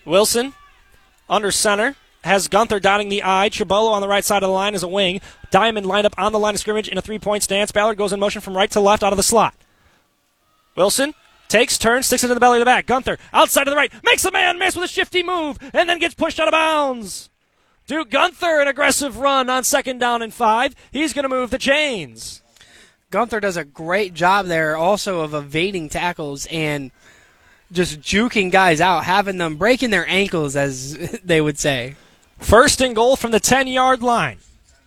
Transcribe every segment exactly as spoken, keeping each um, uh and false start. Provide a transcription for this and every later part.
Wilson under center. Has Gunther dotting the I. Chibolo on the right side of the line as a wing. Diamond lined up on the line of scrimmage in a three-point stance. Ballard goes in motion from right to left out of the slot. Wilson takes, turns, sticks it in the belly of the back. Gunther outside to the right. Makes a man miss with a shifty move and then gets pushed out of bounds. Duke Gunther, an aggressive run on second down and five. He's going to move the chains. Gunther does a great job there also of evading tackles and just juking guys out, having them breaking their ankles, as they would say. First and goal from the ten-yard line.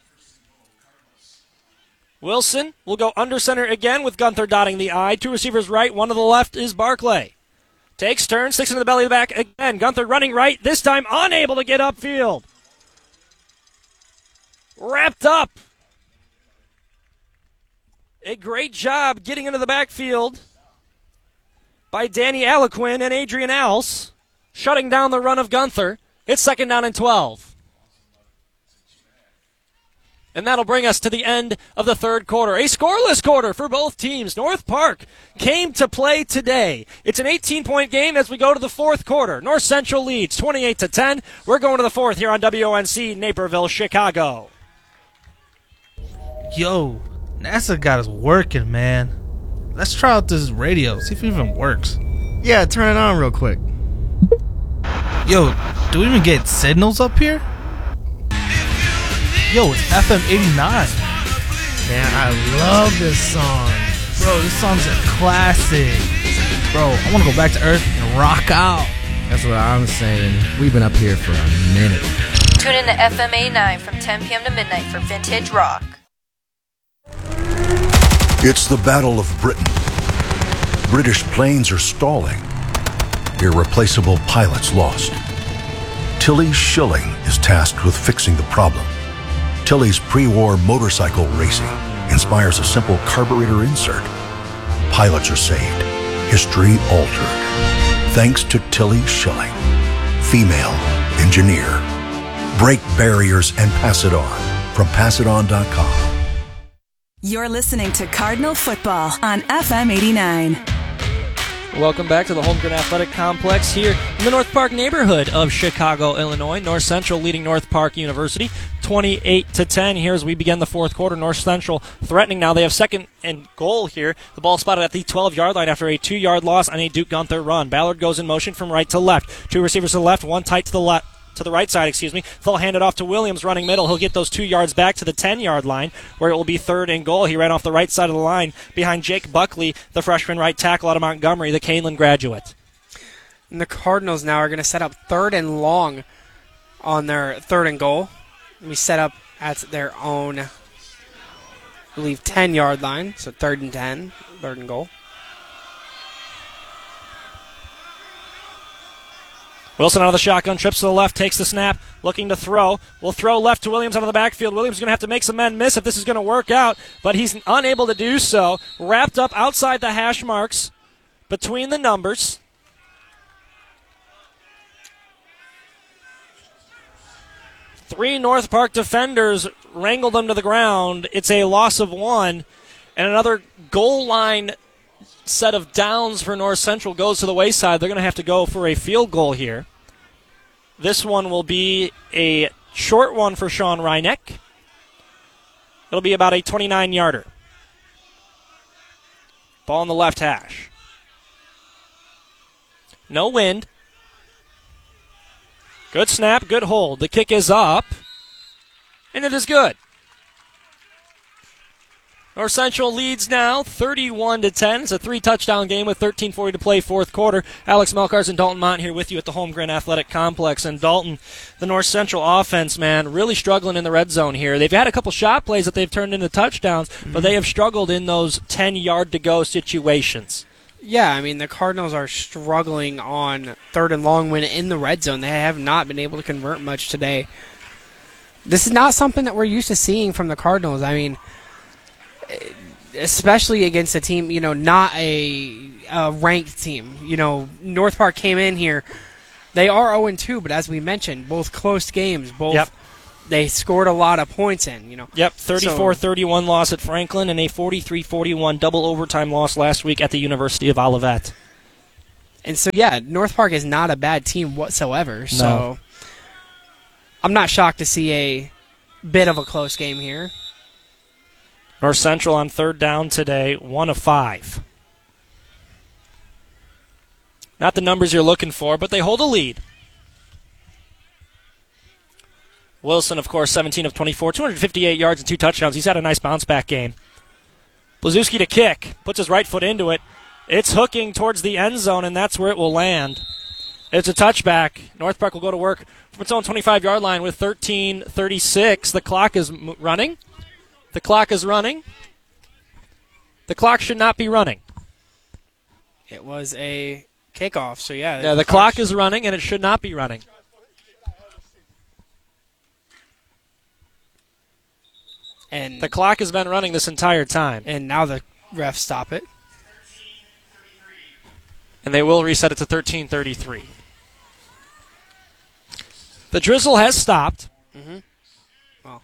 Wilson will go under center again with Gunther dotting the I. Two receivers right, one to the left is Barclay. Takes, turns, sticks into the belly of the back again. Gunther running right, this time unable to get upfield. Wrapped up. A great job getting into the backfield by Danny Aliquin and Adrian Alce, shutting down the run of Gunther. It's second down and twelve. And that'll bring us to the end of the third quarter. A scoreless quarter for both teams. North Park came to play today. It's an eighteen-point game as we go to the fourth quarter. North Central leads twenty-eight to ten. We're going to the fourth here on W O N C, Naperville, Chicago. Yo, NASA got us working, man. Let's try out this radio, see if it even works. Yeah, turn it on real quick. Yo, do we even get signals up here? Yo, it's F M eighty-nine. Man, I love this song. Bro, this song's a classic. Bro, I want to go back to Earth and rock out. That's what I'm saying. We've been up here for a minute. Tune in to F M eighty-nine from ten p.m. to midnight for vintage rock. It's the Battle of Britain. British planes are stalling. Irreplaceable pilots lost. Tilly Schilling is tasked with fixing the problem. Tilly's pre-war motorcycle racing inspires a simple carburetor insert. Pilots are saved. History altered. Thanks to Tilly Schilling. Female engineer. Break barriers and pass it on. From pass it on dot com. You're listening to Cardinal Football on F M eighty-nine. Welcome back to the Holmgren Athletic Complex here in the North Park neighborhood of Chicago, Illinois. North Central leading North Park University twenty-eight to ten here as we begin the fourth quarter. North Central threatening now. They have second and goal here. The ball spotted at the twelve-yard line after a two-yard loss on a Duke Gunther run. Ballard goes in motion from right to left. Two receivers to the left, one tight to the left. To the right side, excuse me. They'll hand it off to Williams running middle. He'll get those two yards back to the ten-yard line where it will be third and goal. He ran off the right side of the line behind Jake Buckley, the freshman right tackle out of Montgomery, the Canelan graduate. And the Cardinals now are going to set up third and long on their third and goal. We set up at their own, I believe, ten-yard line. So third and ten, third and goal. Wilson out of the shotgun, trips to the left, takes the snap, looking to throw. Will throw left to Williams out of the backfield. Williams is going to have to make some men miss if this is going to work out, but he's unable to do so. Wrapped up outside the hash marks between the numbers. Three North Park defenders wrangled them to the ground. It's a loss of one, and another goal line set of downs for North Central goes to the wayside. They're going to have to go for a field goal here. This one will be a short one for Sean Reineck. It'll be about a twenty-nine-yarder. Ball on the left hash. No wind. Good snap, good hold. The kick is up, and it is good. North Central leads now thirty-one to ten. It's a three-touchdown game with thirteen forty to play fourth quarter. Alex Melkars and Dalton Mont here with you at the Holmgren Athletic Complex. And Dalton, the North Central offense, man, really struggling in the red zone here. They've had a couple shot plays that they've turned into touchdowns, mm-hmm. but they have struggled in those ten-yard-to-go situations. Yeah, I mean, the Cardinals are struggling on third and long when in the red zone. They have not been able to convert much today. This is not something that we're used to seeing from the Cardinals. I mean, especially against a team, you know, not a, a ranked team. You know, North Park came in here. They are oh and two, but as we mentioned, both close games. Both yep. They scored a lot of points in, you know. Yep, thirty-four thirty-one so, loss at Franklin and a forty-three forty-one double overtime loss last week at the University of Olivet. And so, yeah, North Park is not a bad team whatsoever. So No. I'm not shocked to see a bit of a close game here. North Central on third down today, one of five. Not the numbers you're looking for, but they hold a lead. Wilson, of course, seventeen of twenty-four, two hundred fifty-eight yards and two touchdowns. He's had a nice bounce-back game. Blazewski to kick, puts his right foot into it. It's hooking towards the end zone, and that's where it will land. It's a touchback. North Park will go to work from its own twenty-five-yard line with thirteen thirty-six. The clock is m- running. The clock is running. The clock should not be running. It was a kickoff, so yeah. Yeah, the clock is running, and it should not be running. And The clock has been running this entire time. and now the refs stop it. And they will reset it to thirteen thirty-three. The drizzle has stopped. Mm-hmm. Well,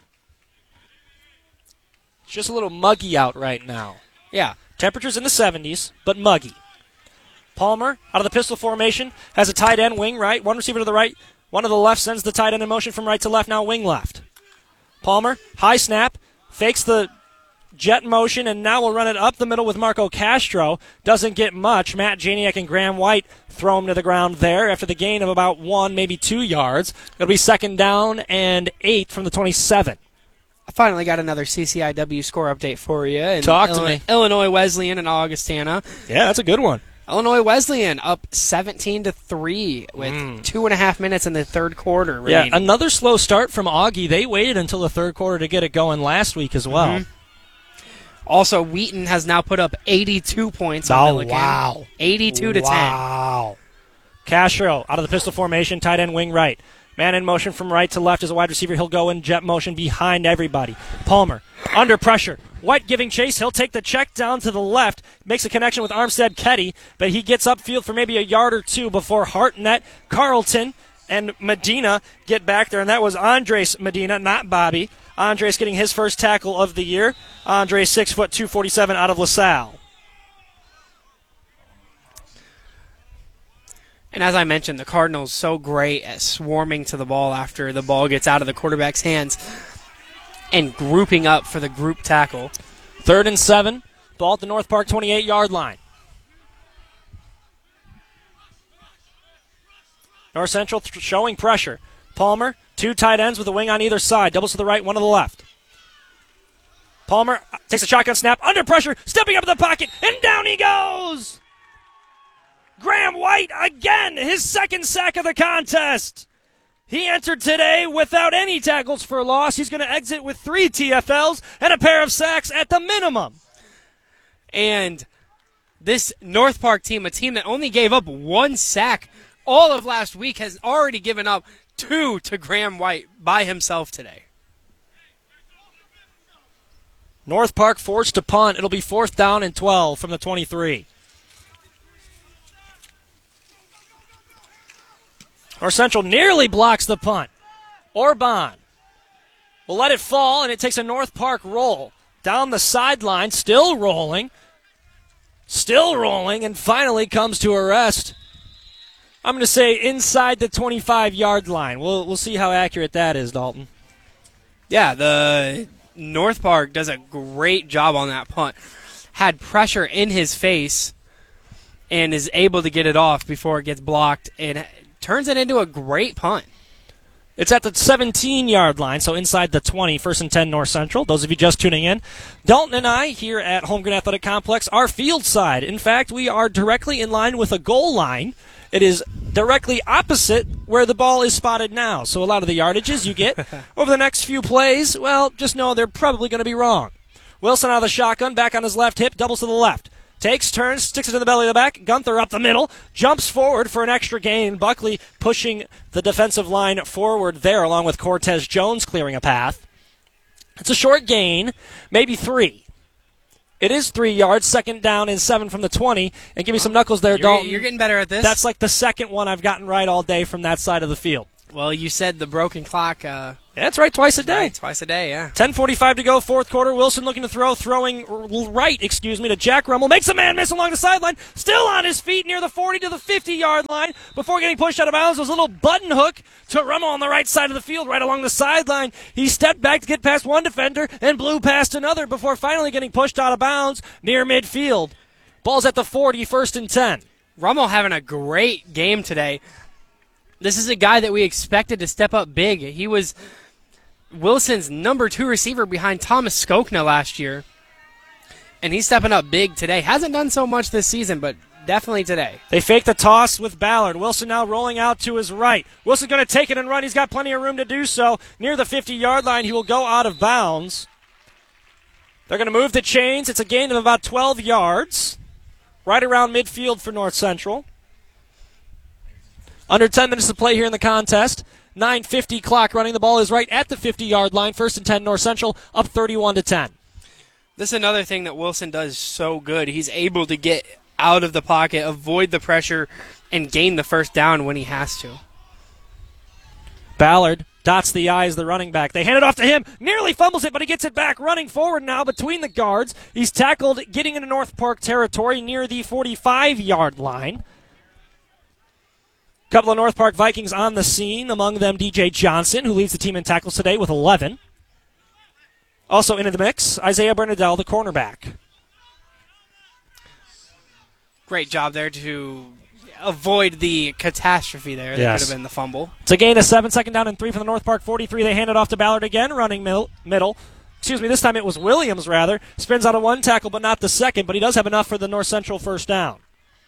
It's just a little muggy out right now. yeah. Temperatures in the seventies, but muggy. Palmer, out of the pistol formation, has a tight end wing right. One receiver to the right. One to the left sends the tight end in motion from right to left, now wing left. Palmer, high snap, fakes the jet motion, and now we'll run it up the middle with Marco Castro. Doesn't get much. Matt Janiak and Graham White throw him to the ground there after the gain of about one, maybe two yards. It'll be second down and eight from the twenty-seven. I finally got another C C I W score update for you. In Talk to Illinois, me. Illinois Wesleyan and Augustana. Yeah, that's a good one. Illinois Wesleyan up seventeen to three with Mm. two and a half minutes in the third quarter. Yeah, remaining. another slow start from Augie. They waited until the third quarter to get it going last week as well. Mhm. Also, Wheaton has now put up eighty-two points on Oh, Milligan. wow. eighty-two to ten. Wow. Castro out of the pistol formation, tight end wing right. Man in motion from right to left as a wide receiver. He'll go in jet motion behind everybody. Palmer under pressure. White giving chase. He'll take the check down to the left. Makes a connection with Armstead Ketty, but he gets upfield for maybe a yard or two before Hartnett, Carlton, and Medina get back there. And that was Andres Medina, not Bobby. Andres getting his first tackle of the year. Andres, six foot two forty-seven out of LaSalle. And as I mentioned, the Cardinals so great at swarming to the ball after the ball gets out of the quarterback's hands and grouping up for the group tackle. Third and seven. Ball at the North Park twenty-eight-yard line. North Central th- showing pressure. Palmer, two tight ends with a wing on either side. Doubles to the right, one to the left. Palmer takes a shotgun snap, under pressure, stepping up in the pocket, and down he goes! Graham White again, his second sack of the contest. He entered today without any tackles for loss. He's going to exit with three T F Ls and a pair of sacks at the minimum. And this North Park team, a team that only gave up one sack all of last week, has already given up two to Graham White by himself today. North Park forced to punt. It'll be fourth down and twelve from the twenty-three. North Central nearly blocks the punt. Orban will let it fall, and it takes a North Park roll. Down the sideline, still rolling. Still rolling, and finally comes to a rest. I'm going to say inside the twenty-five-yard line. We'll, we'll see how accurate that is, Dalton. Yeah, the North Park does a great job on that punt. Had pressure in his face and is able to get it off before it gets blocked and turns it into a great punt. It's at the seventeen-yard line, so inside the twenty, first and ten North Central. Those of you just tuning in, Dalton and I here at Holmgren Athletic Complex are field side. In fact, we are directly in line with a goal line. It is directly opposite where the ball is spotted now. So a lot of the yardages you get over the next few plays, well, just know they're probably going to be wrong. Wilson out of the shotgun, back on his left hip, doubles to the left. Takes, turns, sticks it in the belly of the back. Gunther up the middle, jumps forward for an extra gain. Buckley pushing the defensive line forward there, along with Cortez Jones clearing a path. It's a short gain, maybe three. It is three yards, second down and seven from the twenty. And give me some knuckles there, You're, Dalton. you're getting better at this. That's like the second one I've gotten right all day from that side of the field. Well, you said the broken clock. Uh, Yeah, that's right, twice a day. right, twice a day, yeah. ten forty-five to go, fourth quarter. Wilson looking to throw, throwing right, excuse me, to Jack Rummel. Makes a man miss along the sideline. Still on his feet near the forty to the fifty-yard line. Before getting pushed out of bounds, was a little button hook to Rummel on the right side of the field, right along the sideline. He stepped back to get past one defender and blew past another before finally getting pushed out of bounds near midfield. Ball's at the forty, first and ten. Rummel having a great game today. This is a guy that we expected to step up big. He was Wilson's number two receiver behind Thomas Skokna last year. And he's stepping up big today. Hasn't done so much this season, but definitely today. They fake the toss with Ballard. Wilson now rolling out to his right. Wilson's going to take it and run. He's got plenty of room to do so. Near the fifty-yard line, he will go out of bounds. They're going to move the chains. It's a gain of about twelve yards. Right around midfield for North Central. Under ten minutes to play here in the contest. nine fifty clock running. The ball is right at the fifty-yard line. First and ten, North Central up thirty-one to ten. This is another thing that Wilson does so good. He's able to get out of the pocket, avoid the pressure, and gain the first down when he has to. Ballard dots the I as the running back. They hand it off to him. Nearly fumbles it, but he gets it back. Running forward now between the guards. He's tackled getting into North Park territory near the forty-five-yard line. Couple of North Park Vikings on the scene, among them D J Johnson, who leads the team in tackles today with eleven. Also into the mix, Isaiah Bernadelle, the cornerback. Great job there to avoid the catastrophe there. That Yes. could have been the fumble. It's a gain of seven, second down and three from the North Park forty-three. They hand it off to Ballard again, running middle. middle. Excuse me, this time it was Williams, rather. Spins out of one tackle, but not the second, but he does have enough for the North Central first down.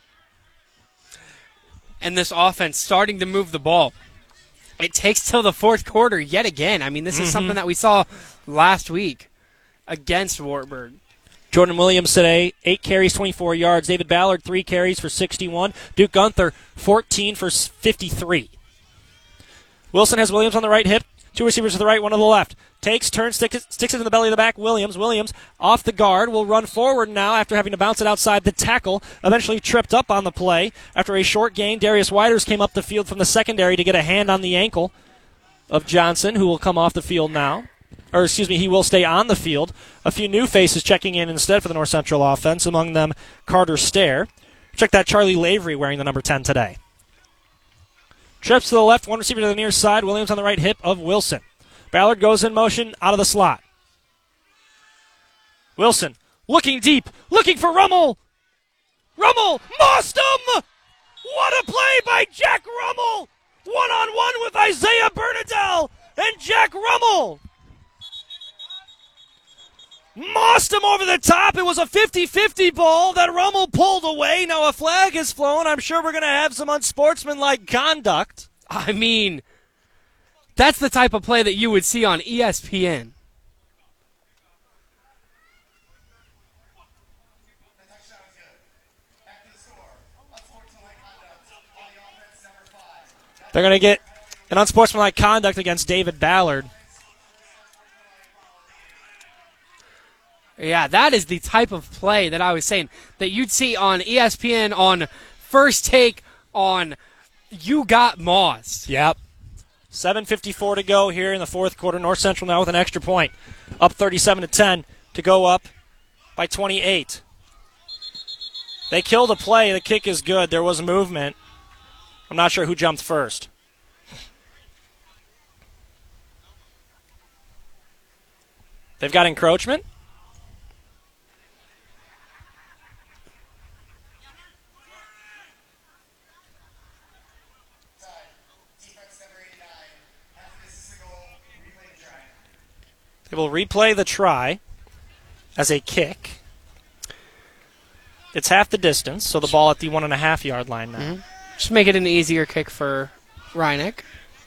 And this offense starting to move the ball. It takes till the fourth quarter yet again. I mean, this is Mm-hmm. something that we saw last week against Wartburg. Jordan Williams today, eight carries, twenty-four yards. David Ballard, three carries for sixty-one. Duke Gunther, fourteen for fifty-three. Wilson has Williams on the right hip. Two receivers to the right, one to the left. Takes, turns, sticks, sticks it in the belly of the back. Williams, Williams off the guard, will run forward now after having to bounce it outside the tackle. Eventually tripped up on the play. After a short gain, Darius Widers came up the field from the secondary to get a hand on the ankle of Johnson, who will come off the field now. Or, excuse me, he will stay on the field. A few new faces checking in instead for the North Central offense, among them Carter Stair. Check that Charlie Lavery wearing the number ten today. Trips to the left, one receiver to the near side. Williams on the right hip of Wilson. Ballard goes in motion out of the slot. Wilson looking deep, looking for Rummel. Rummel, mossed him! What a play by Jack Rummel! One-on-one with Isaiah Bernadelle and Jack Rummel. Mossed him over the top. It was a fifty-fifty ball that Rummel pulled away. Now a flag is flown. I'm sure we're going to have some unsportsmanlike conduct. I mean, that's the type of play that you would see on E S P N. They're going to get an unsportsmanlike conduct against David Ballard. Yeah, that is the type of play that I was saying that you'd see on E S P N on First Take on You Got Mossed. Yep. seven fifty-four to go here in the fourth quarter. North Central now with an extra point. Up thirty-seven to ten to go up by twenty-eight. They killed a play. The kick is good. There was movement. I'm not sure who jumped first. They've got encroachment. They will replay the try as a kick. It's half the distance, so the ball at the one and a half yard line now. Mm-hmm. Just make it an easier kick for Reineck.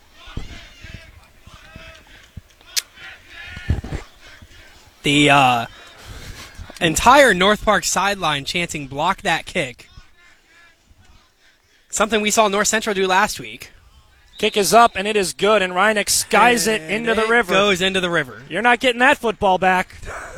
The uh, entire North Park sideline chanting block that kick. Something we saw North Central do last week. Kick is up, and it is good, and Reineck skies it into And the it river. goes into the river. You're not getting that football back.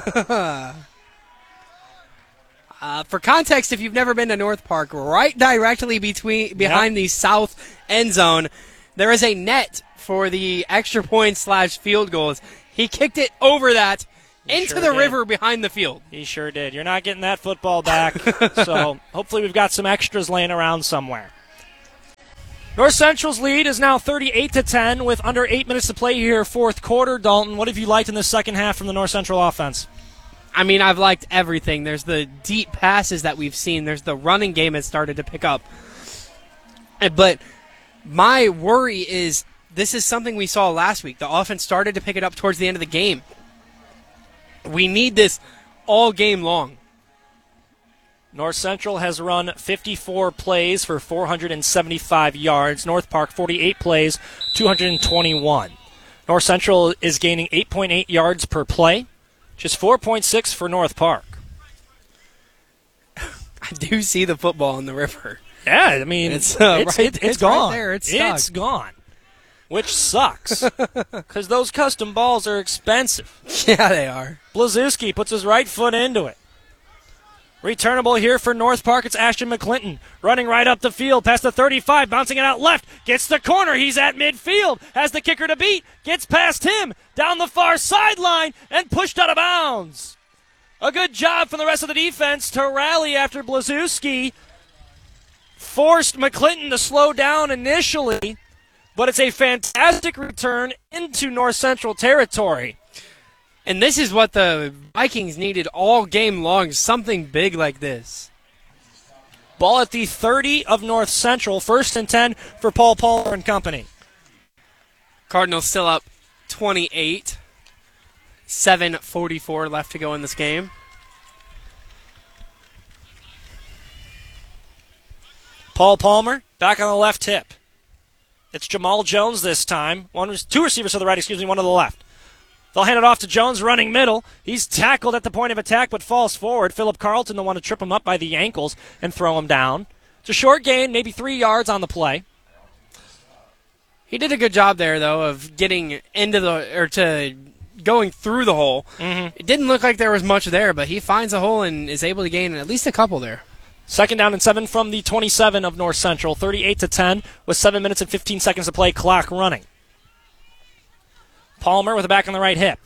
Uh, for context, if you've never been to North Park, right directly between behind Yep. the south end zone, there is a net for the extra point slash field goals. He kicked it over that He into sure the did. river behind the field. He sure did. You're not getting that football back, so hopefully we've got some extras laying around somewhere. North Central's lead is now thirty-eight to ten with under eight minutes to play here, fourth quarter. Dalton, what have you liked in the second half from the North Central offense? I mean, I've liked everything. There's the deep passes that we've seen. There's the running game that's started to pick up. But my worry is this is something we saw last week. The offense started to pick it up towards the end of the game. We need this all game long. North Central has run fifty-four plays for four hundred seventy-five yards. North Park, forty-eight plays, two hundred twenty-one. North Central is gaining eight point eight yards per play, just four point six for North Park. I do see the football in the river. Yeah, I mean, It's, uh, it's, right- it- it's it's right gone. there. It's stuck. It's gone, which sucks because those custom balls are expensive. Yeah, they are. Blazewski puts his right foot into it. Returnable here for North Park. It's Ashton McClinton running right up the field past the thirty-five, bouncing it out left. Gets the corner. He's at midfield. Has the kicker to beat. Gets past him down the far sideline and pushed out of bounds. A good job from the rest of the defense to rally after Blazewski forced McClinton to slow down initially, but it's a fantastic return into North Central territory. And this is what the Vikings needed all game long, something big like this. Ball at the thirty of North Central, first and ten for Paul Palmer and company. Cardinals still up twenty-eight. seven forty-four left to go in this game. Paul Palmer back on the left hip. It's Jamal Jones this time. One, two receivers to the right, excuse me, one to the left. They'll hand it off to Jones running middle. He's tackled at the point of attack but falls forward. Philip Carlton, the one to trip him up by the ankles and throw him down. It's a short gain, maybe three yards on the play. He did a good job there, though, of getting into the, or to going through the hole. Mm-hmm. It didn't look like there was much there, but he finds a hole and is able to gain at least a couple there. Second down and seven from the twenty-seven of North Central, thirty-eight to ten with seven minutes and fifteen seconds to play, clock running. Palmer with a back on the right hip.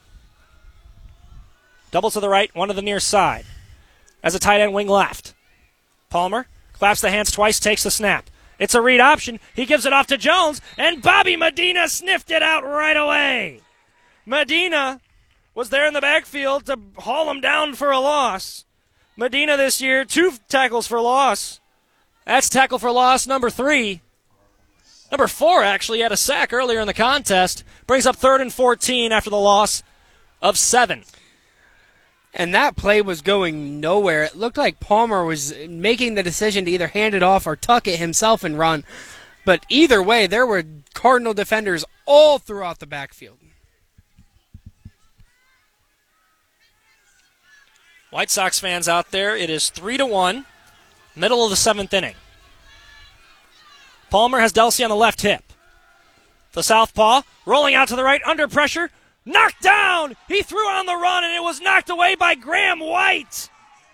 Double to the right, one to the near side. As a tight end wing left. Palmer claps the hands twice, takes the snap. It's a read option. He gives it off to Jones, and Bobby Medina sniffed it out right away. Medina was there in the backfield to haul him down for a loss. Medina this year, two tackles for loss. That's tackle for loss number three. Number four, actually, had a sack earlier in the contest. Brings up third and fourteen after the loss of seven. And that play was going nowhere. It looked like Palmer was making the decision to either hand it off or tuck it himself and run. But either way, there were Cardinal defenders all throughout the backfield. White Sox fans out there, it is three to one, middle of the seventh inning. Palmer has Delsey on the left hip. The southpaw rolling out to the right, under pressure, knocked down. He threw on the run, and it was knocked away by Graham White.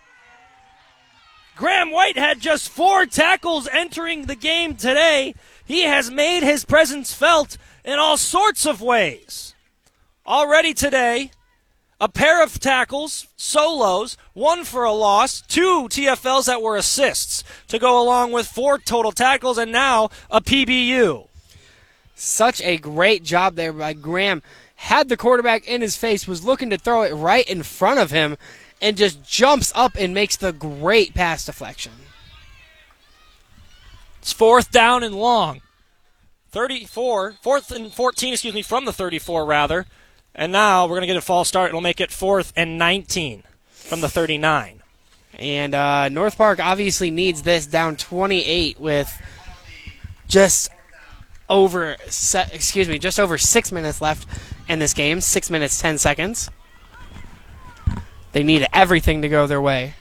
Graham White had just four tackles entering the game today. He has made his presence felt in all sorts of ways. Already today, a pair of tackles, solos, one for a loss, two T F Ls that were assists to go along with four total tackles, and now a P B U. Such a great job there by Graham. Had the quarterback in his face, was looking to throw it right in front of him, and just jumps up and makes the great pass deflection. It's fourth down and long. thirty-four, fourth and fourteen, excuse me, from the thirty-four rather. And now we're going to get a false start. It'll make it fourth and nineteen from the thirty-nine. And uh, North Park obviously needs this, down twenty-eight with just over, se- excuse me, just over six minutes left in this game. Six minutes, ten seconds. They need everything to go their way.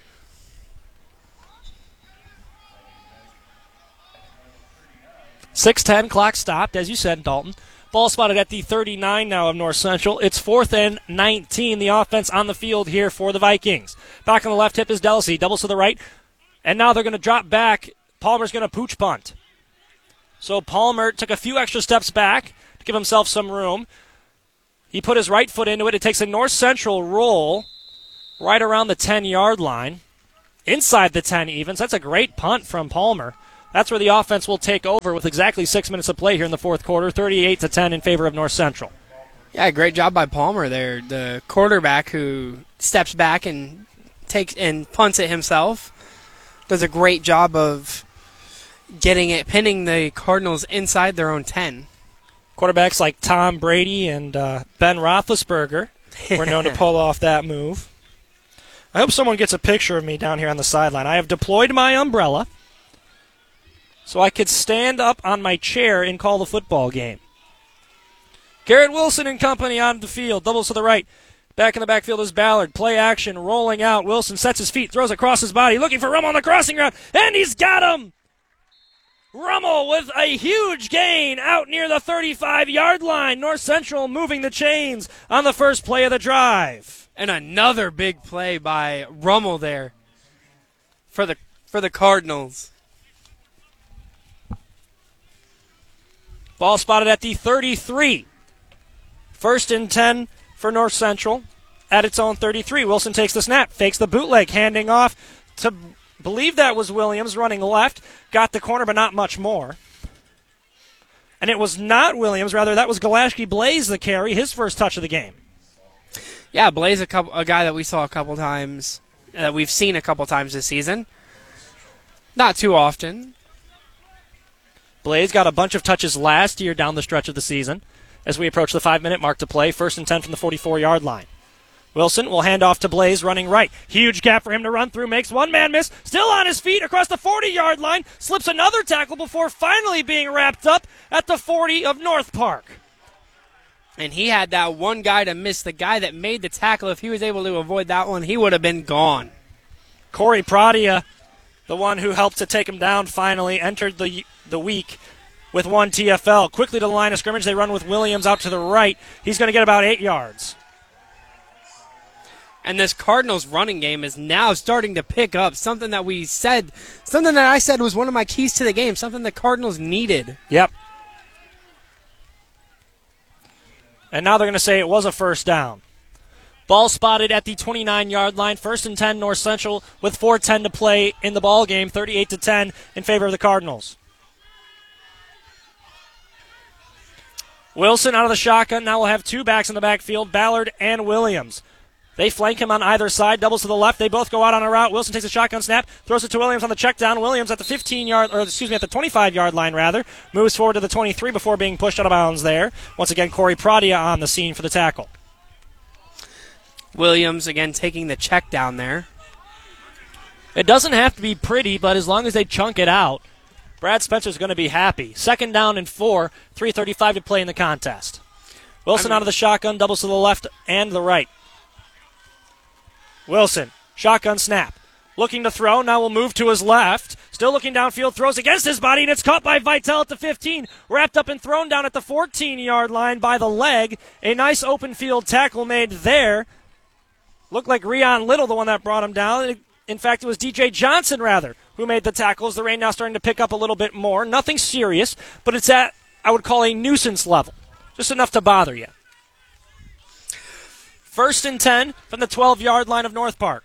six ten, clock stopped, as you said, Dalton. Ball spotted at the thirty-nine now of North Central. It's fourth and nineteen. The offense on the field here for the Vikings. Back on the left hip is Delsey. Doubles to the right. And now they're going to drop back. Palmer's going to pooch punt. So Palmer took a few extra steps back to give himself some room. He put his right foot into it. It takes a North Central roll right around the ten-yard line, inside the ten even. So that's a great punt from Palmer. That's where the offense will take over with exactly six minutes of play here in the fourth quarter, thirty-eight to ten in favor of North Central. Yeah, great job by Palmer there, the quarterback who steps back and takes and punts it himself. Does a great job of getting it, pinning the Cardinals inside their own ten. Quarterbacks like Tom Brady and uh, Ben Roethlisberger were known to pull off that move. I hope someone gets a picture of me down here on the sideline. I have deployed my umbrella so I could stand up on my chair and call the football game. Garrett Wilson and company on the field. Doubles to the right. Back in the backfield is Ballard. Play action, rolling out. Wilson sets his feet, throws across his body, looking for Rummel on the crossing route, and he's got him! Rummel with a huge gain out near the thirty-five-yard line. North Central moving the chains on the first play of the drive. And another big play by Rummel there for the for the Cardinals. Ball spotted at the thirty-three. First and ten for North Central at its own thirty-three. Wilson takes the snap, fakes the bootleg, handing off to, believe that was Williams, running left. Got the corner, but not much more. And it was not Williams, rather that was Galashki Blaze the carry, his first touch of the game. Yeah, Blaze, a, couple, a guy that we saw a couple times, that we've seen a couple times this season. Not too often. Blaze got a bunch of touches last year down the stretch of the season. As we approach the five-minute mark to play, first and ten from the forty-four-yard line. Wilson will hand off to Blaze, running right. Huge gap for him to run through, makes one man miss, still on his feet across the forty-yard line, slips another tackle before finally being wrapped up at the forty of North Park. And he had that one guy to miss, the guy that made the tackle. If he was able to avoid that one, he would have been gone. Corey Pradia, the one who helped to take him down finally, entered the the week with one T F L. Quickly to the line of scrimmage, they run with Williams out to the right. He's going to get about eight yards. And this Cardinals running game is now starting to pick up, something that we said, something that I said was one of my keys to the game, something the Cardinals needed. Yep. And now they're going to say it was a first down. Ball spotted at the twenty-nine-yard line. First and ten, North Central with four ten to play in the ball game, thirty-eight to ten in favor of the Cardinals. Wilson out of the shotgun. Now we'll have two backs in the backfield, Ballard and Williams. They flank him on either side, doubles to the left. They both go out on a route. Wilson takes a shotgun snap, throws it to Williams on the check down. Williams at the fifteen-yard, or excuse me, at the twenty-five-yard line, rather. Moves forward to the twenty-three before being pushed out of bounds there. Once again, Corey Pradia on the scene for the tackle. Williams, again, taking the check down there. It doesn't have to be pretty, but as long as they chunk it out, Brad Spencer's going to be happy. Second down and four, three thirty-five to play in the contest. Wilson I mean, out of the shotgun, doubles to the left and the right. Wilson, shotgun snap. Looking to throw, now will move to his left. Still looking downfield, throws against his body, and it's caught by Vitale at the fifteen. Wrapped up and thrown down at the fourteen-yard line by the leg. A nice open field tackle made there. Looked like Rion Little, the one that brought him down. In fact, it was D J Johnson, rather, who made the tackles. The rain now starting to pick up a little bit more. Nothing serious, but it's at, I would call, a nuisance level. Just enough to bother you. First and ten from the twelve-yard line of North Park.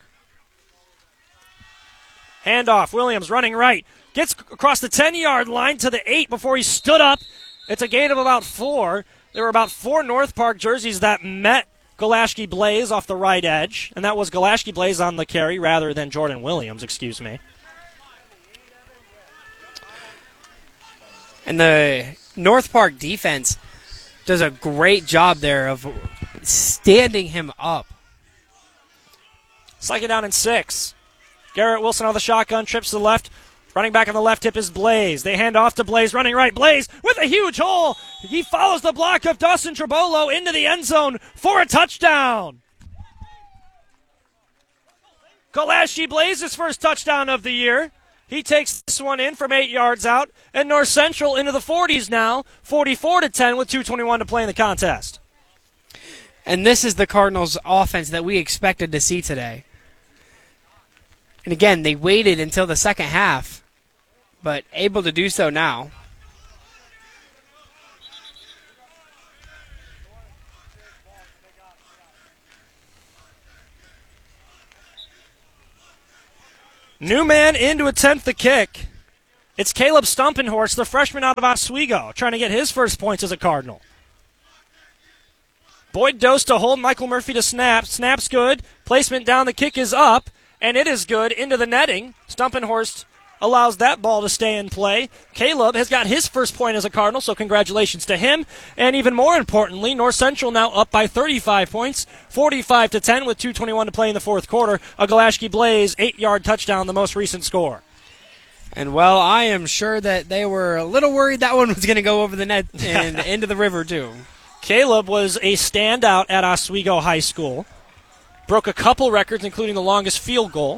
Handoff, Williams running right. Gets across the ten-yard line to the eight before he stood up. It's a gain of about four. There were about four North Park jerseys that met Galashki Blaze off the right edge, and that was Galashki Blaze on the carry rather than Jordan Williams, excuse me. And the North Park defense does a great job there of standing him up. Second down and six. Garrett Wilson on the shotgun, trips to the left. Running back on the left hip is Blaze. They hand off to Blaze, running right. Blaze with a huge hole. He follows the block of Dustin Trabolo into the end zone for a touchdown. Galashki Blaze's first touchdown of the year. He takes this one in from eight yards out, and North Central into the forties now, forty-four to ten with two twenty-one to play in the contest. And this is the Cardinals' offense that we expected to see today. And again, they waited until the second half, but able to do so now. New man in to attempt the kick. It's Caleb Stumpenhorst, the freshman out of Oswego, trying to get his first points as a Cardinal. Boyd Dose to hold, Michael Murphy to snap. Snap's good. Placement down, the kick is up, and it is good into the netting. Stumpenhorst allows that ball to stay in play. Caleb has got his first point as a Cardinal, so congratulations to him. And even more importantly, North Central now up by thirty-five points, forty-five to ten with two twenty-one to play in the fourth quarter. A Galashki Blaze eight-yard touchdown, the most recent score. And, well, I am sure that they were a little worried that one was going to go over the net and into the river, too. Caleb was a standout at Oswego High School. Broke a couple records, including the longest field goal.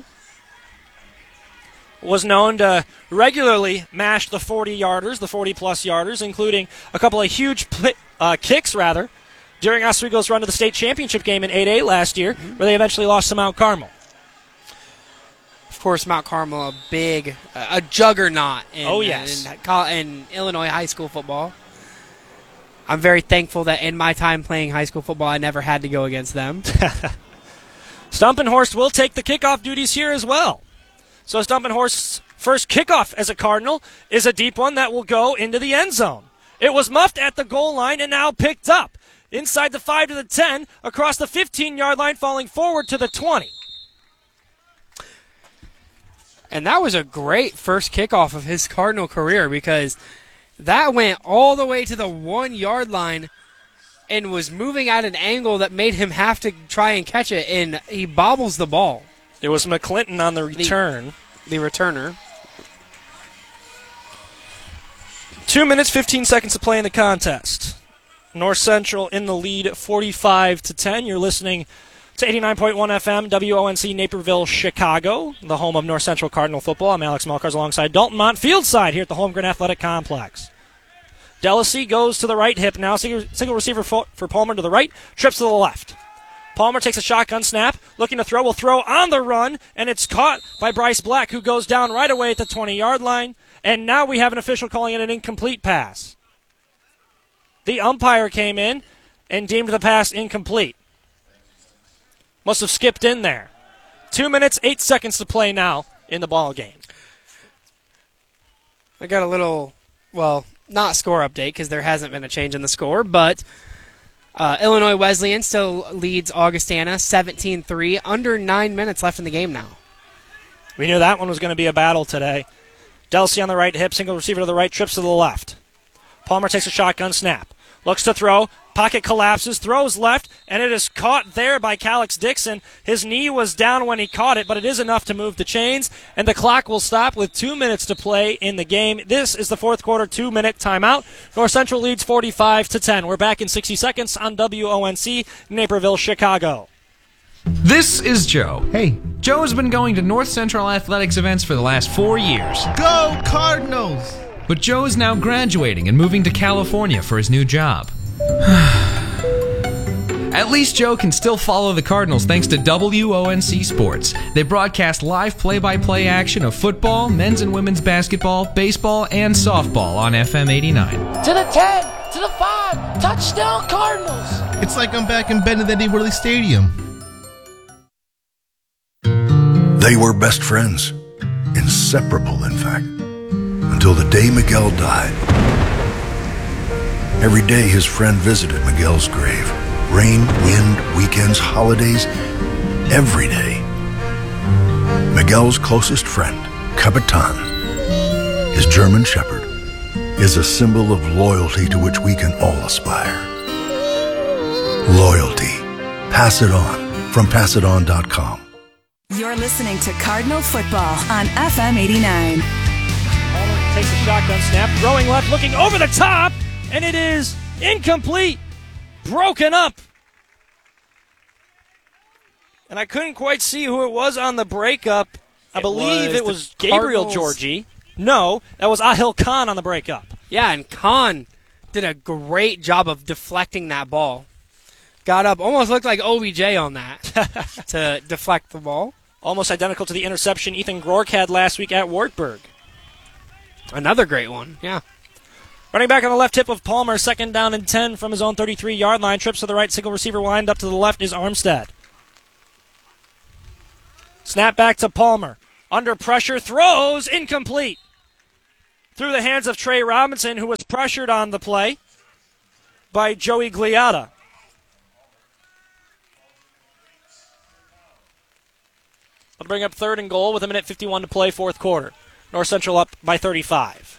Was known to regularly mash the forty-yarders, the forty-plus yarders, including a couple of huge pl- uh, kicks, rather, during Oswego's run to the state championship game in eight A last year, mm-hmm. where they eventually lost to Mount Carmel. Of course, Mount Carmel, a big, uh, a juggernaut in, oh, yes. uh, in, in Illinois high school football. I'm very thankful that in my time playing high school football, I never had to go against them. Stumpenhorst will take the kickoff duties here as well. So Stumpenhorst's first kickoff as a Cardinal is a deep one that will go into the end zone. It was muffed at the goal line and now picked up. Inside the five to the ten, across the fifteen-yard line, falling forward to the twenty. And that was a great first kickoff of his Cardinal career because that went all the way to the one-yard line and was moving at an angle that made him have to try and catch it, and he bobbles the ball. It was McClinton on the return. The, the returner. Two minutes, fifteen seconds to play in the contest. North Central in the lead, forty-five to ten. You're listening to eighty-nine point one F M, W O N C, Naperville, Chicago, the home of North Central Cardinal football. I'm Alex Melkars alongside Dalton Mont, fieldside here at the Holmgren Athletic Complex. Delasey goes to the right hip now. Single, single receiver for, for Palmer to the right, trips to the left. Palmer takes a shotgun snap, looking to throw, will throw on the run, and it's caught by Bryce Black, who goes down right away at the twenty-yard line. And now we have an official calling it an incomplete pass. The umpire came in and deemed the pass incomplete. Must have skipped in there. Two minutes, eight seconds to play now in the ball game. I got a little, well, not score update because there hasn't been a change in the score, but uh, Illinois Wesleyan still leads Augustana seventeen three. Under nine minutes left in the game now. We knew that one was going to be a battle today. Delsey on the right hip, single receiver to the right, trips to the left. Palmer takes a shotgun snap. Looks to throw. Pocket collapses, throws left, and it is caught there by Calix Dixon. His knee was down when he caught it, but it is enough to move the chains, and the clock will stop with two minutes to play in the game. This is the fourth quarter two-minute timeout. North Central leads forty-five to ten. We're back in sixty seconds on W O N C, Naperville, Chicago. This is Joe. Hey. Joe has been going to North Central Athletics events for the last four years. Go Cardinals! But Joe is now graduating and moving to California for his new job. At least Joe can still follow the Cardinals thanks to W O N C Sports. They broadcast live play-by-play action of football, men's and women's basketball, baseball, and softball on F M eighty-nine. To the ten, to the five, touchdown Cardinals! It's like I'm back in Benedetti Worley Stadium. They were best friends, inseparable in fact, until the day Miguel died. Every day his friend visited Miguel's grave. Rain, wind, weekends, holidays, every day. Miguel's closest friend, Capitan, his German Shepherd, is a symbol of loyalty to which we can all aspire. Loyalty. Pass it on from pass it on dot com. You're listening to Cardinal Football on F M eighty-nine. Palmer takes a shotgun snap, throwing left, looking over the top, and it is incomplete. Broken up. And I couldn't quite see who it was on the breakup. I it believe was it was Gabriel Cardinals. Georgie. No, that was Ahil Khan on the breakup. Yeah, and Khan did a great job of deflecting that ball. Got up, almost looked like O B J on that to deflect the ball. Almost identical to the interception Ethan Groark had last week at Wartburg. Another great one, yeah. Running back on the left hip of Palmer, second down and ten from his own thirty-three-yard line. Trips to the right, single receiver wind up to the left is Armstead. Snap back to Palmer. Under pressure, throws, incomplete. Through the hands of Trey Robinson, who was pressured on the play by Joey Gliotta. They'll bring up third and goal with a minute fifty-one to play, fourth quarter. North Central up by thirty-five.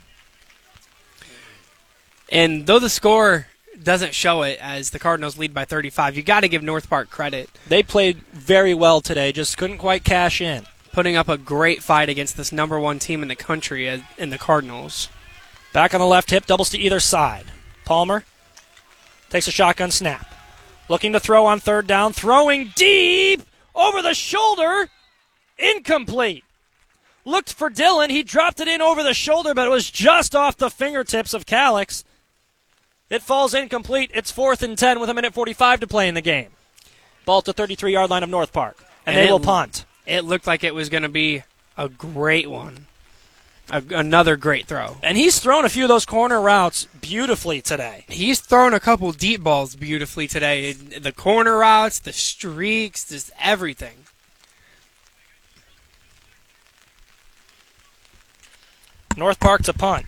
And though the score doesn't show it as the Cardinals lead by thirty-five, you got to give North Park credit. They played very well today, just couldn't quite cash in. Putting up a great fight against this number one team in the country in the Cardinals. Back on the left hip, doubles to either side. Palmer takes a shotgun snap. Looking to throw on third down, throwing deep over the shoulder. Incomplete. Looked for Dillon. He dropped it in over the shoulder, but it was just off the fingertips of Calix. It falls incomplete. It's fourth and ten with a minute forty-five to play in the game. Ball at the thirty-three-yard line of North Park, and, and they will punt. It looked like it was going to be a great one. A, another great throw. And he's thrown a few of those corner routes beautifully today. He's thrown a couple deep balls beautifully today. The corner routes, the streaks, just everything. North Park to punt.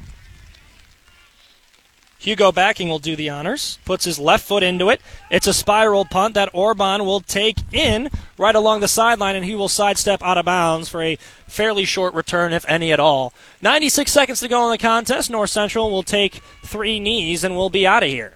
Hugo Backing will do the honors. Puts his left foot into it. It's a spiral punt that Orban will take in right along the sideline, and he will sidestep out of bounds for a fairly short return, if any at all. ninety-six seconds to go in the contest. North Central will take three knees, and we'll be out of here.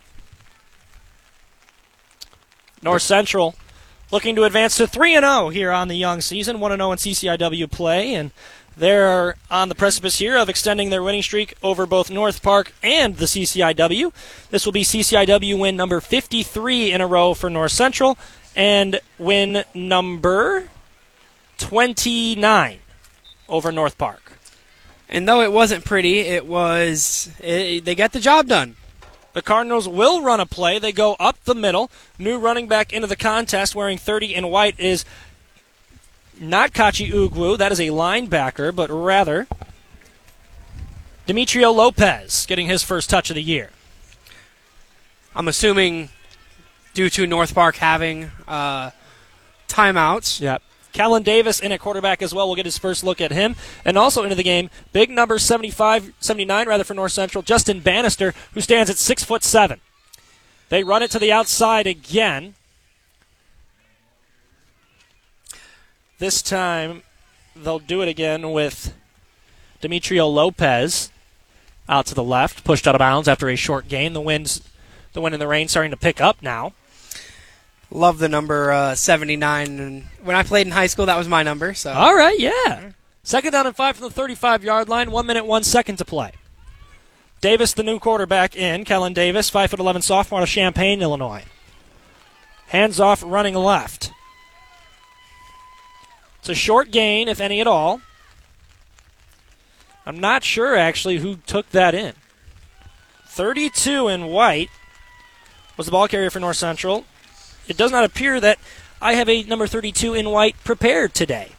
North Central looking to advance to three and oh here on the young season, one and oh in C C I W play, and they're on the precipice here of extending their winning streak over both North Park and the C C I W. This will be C C I W win number fifty-three in a row for North Central and win number twenty-nine over North Park. And though it wasn't pretty, it was it, they got the job done. The Cardinals will run a play. They go up the middle. New running back into the contest wearing thirty in white is not Kachi Ugwu, that is a linebacker, but rather Demetrio Lopez getting his first touch of the year. I'm assuming due to North Park having uh, timeouts. Yep. Callan Davis in at quarterback as well. We'll get his first look at him. And also into the game, big number seventy-five, seventy-nine rather for North Central, Justin Bannister, who stands at six foot seven. They run it to the outside again. This time, they'll do it again with Demetrio Lopez out to the left, pushed out of bounds after a short gain. The wind's, the wind and the rain starting to pick up now. Love the number uh, seventy-nine. And when I played in high school, that was my number. So all right, yeah. Second down and five from the thirty-five-yard line. One minute, one second to play. Davis, the new quarterback in. Kellen Davis, five foot eleven sophomore out of Champaign, Illinois. Hands off, running left. It's a short gain, if any at all. I'm not sure, actually, who took that in. thirty-two in white was the ball carrier for North Central. It does not appear that I have a number thirty-two in white prepared today.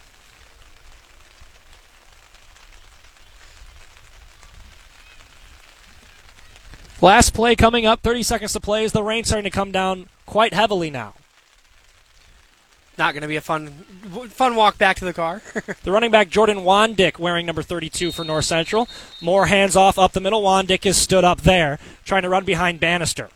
Last play coming up, thirty seconds to play as the rain starting to come down quite heavily now. Not going to be a fun fun walk back to the car. The running back, Jordan Wandick, wearing number thirty-two for North Central. More hands off up the middle. Wandick is stood up there, trying to run behind Bannister.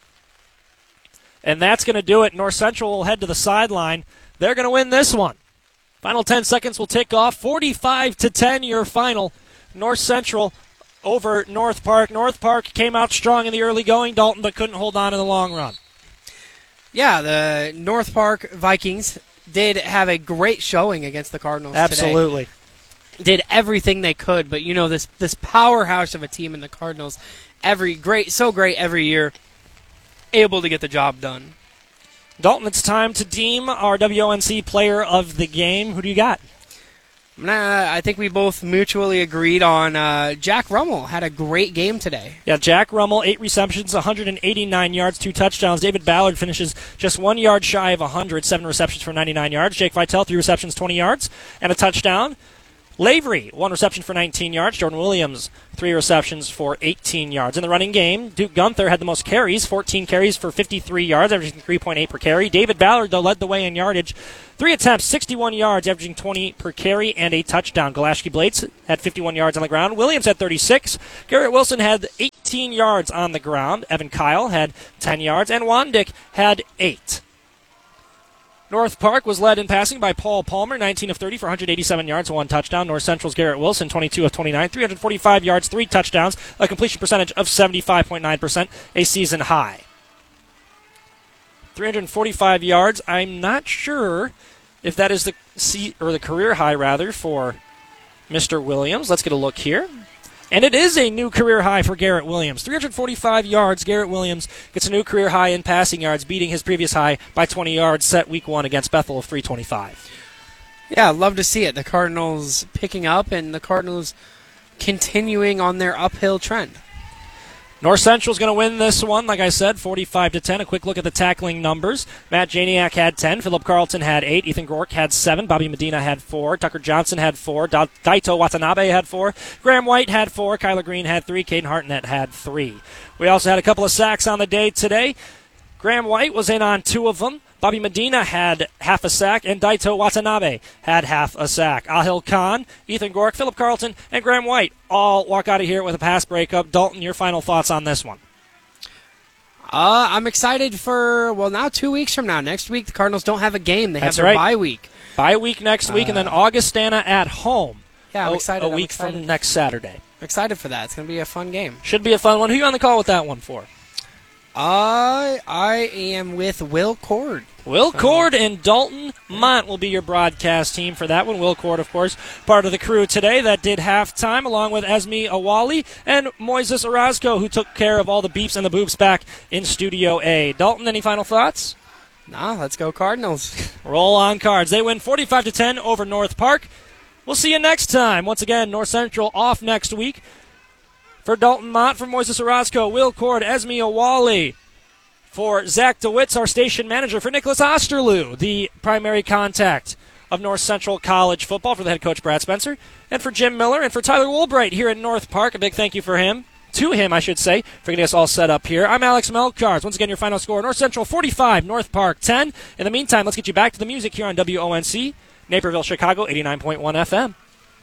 And that's going to do it. North Central will head to the sideline. They're going to win this one. Final ten seconds will tick off. forty-five to ten, your final. North Central over North Park. North Park came out strong in the early going, Dalton, but couldn't hold on in the long run. Yeah, the North Park Vikings did have a great showing against the Cardinals Absolutely. today. Did everything they could, but you know, this this powerhouse of a team in the Cardinals, every great, so great every year, able to get the job done. Dalton, it's time to deem our W O N C player of the game. Who do you got? Nah, I think we both mutually agreed on uh, Jack Rummel. Had a great game today. Yeah, Jack Rummel, eight receptions, one hundred eighty-nine yards, two touchdowns. David Ballard finishes just one yard shy of one hundred, seven receptions for ninety-nine yards. Jake Vitale, three receptions, twenty yards, and a touchdown. Lavery, one reception for nineteen yards. Jordan Williams, three receptions for eighteen yards. In the running game, Duke Gunther had the most carries, fourteen carries for fifty-three yards, averaging three point eight per carry. David Ballard, though, led the way in yardage. Three attempts, sixty-one yards, averaging twenty per carry, and a touchdown. Galashki Blades had fifty-one yards on the ground. Williams had thirty-six. Garrett Wilson had eighteen yards on the ground. Evan Kyle had ten yards, and Wandick had eight. North Park was led in passing by Paul Palmer, nineteen of thirty for one hundred eighty-seven yards, one touchdown. North Central's Garrett Wilson, twenty-two of twenty-nine, three hundred forty-five yards, three touchdowns, a completion percentage of seventy-five point nine percent, a season high. three hundred forty-five yards. I'm not sure if that is the se- or the career high rather for Mister Williams. Let's get a look here. And it is a new career high for Garrett Williams. three hundred forty-five yards. Garrett Williams gets a new career high in passing yards, beating his previous high by twenty yards set week one against Bethel of three twenty-five. Yeah, I'd love to see it. The Cardinals picking up and the Cardinals continuing on their uphill trend. North Central's going to win this one, like I said, forty-five to ten. A quick look at the tackling numbers. Matt Janiak had ten. Philip Carlton had eight. Ethan Gork had seven. Bobby Medina had four. Tucker Johnson had four. Da- Daito Watanabe had four. Graham White had four. Kyler Green had three. Caden Hartnett had three. We also had a couple of sacks on the day today. Graham White was in on two of them. Bobby Medina had half a sack, and Daito Watanabe had half a sack. Ahil Khan, Ethan Gork, Philip Carlton, and Graham White all walk out of here with a pass breakup. Dalton, your final thoughts on this one? Uh, I'm excited for, well, now two weeks from now. Next week, the Cardinals don't have a game. They That's have their right. bye week. Bye week next week, uh, and then Augustana at home. Yeah, I'm a, excited. A I'm week excited. from next Saturday. I'm excited for that. It's going to be a fun game. Should be a fun one. Who are you on the call with that one for? I I am with Will Cord. Will Cord and Dalton Mont will be your broadcast team for that one. Will Cord, of course, part of the crew today that did halftime, along with Esme Awali and Moises Orozco, who took care of all the beeps and the boops back in Studio A. Dalton, any final thoughts? Nah, let's go Cardinals. Roll on Cards. They win forty-five to ten over North Park. We'll see you next time. Once again, North Central off next week. For Dalton Mott, for Moises Orozco, Will Cord, Esme Awali. For Zach DeWitz, our station manager. For Nicholas Osterloo, the primary contact of North Central College football, for the head coach Brad Spencer. And for Jim Miller and for Tyler Woolbright here at North Park. A big thank you for him. To him, I should say, for getting us all set up here. I'm Alex Melcars. Once again, your final score, North Central forty-five, North Park ten. In the meantime, let's get you back to the music here on W O N C, Naperville, Chicago, eighty-nine point one F M.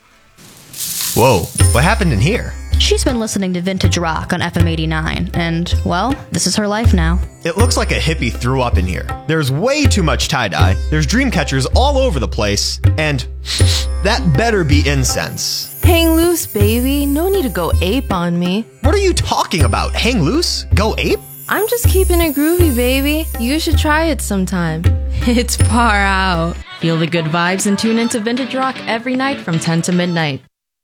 Whoa, what happened in here? She's been listening to Vintage Rock on F M eighty-nine, and, well, this is her life now. It looks like a hippie threw up in here. There's way too much tie-dye, there's dream catchers all over the place, and that better be incense. Hang loose, baby. No need to go ape on me. What are you talking about? Hang loose? Go ape? I'm just keeping it groovy, baby. You should try it sometime. It's far out. Feel the good vibes and tune into Vintage Rock every night from ten to midnight.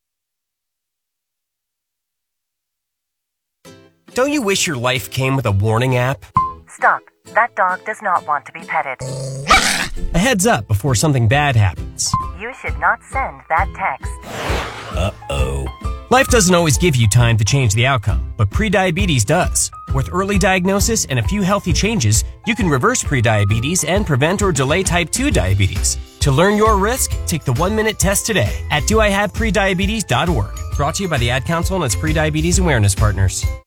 Don't you wish your life came with a warning app? Stop. That dog does not want to be petted. A heads up before something bad happens. You should not send that text. Uh-oh. Life doesn't always give you time to change the outcome, but prediabetes does. With early diagnosis and a few healthy changes, you can reverse prediabetes and prevent or delay type two diabetes. To learn your risk, take the one-minute test today at do I have prediabetes dot org. Brought to you by the Ad Council and its prediabetes awareness partners.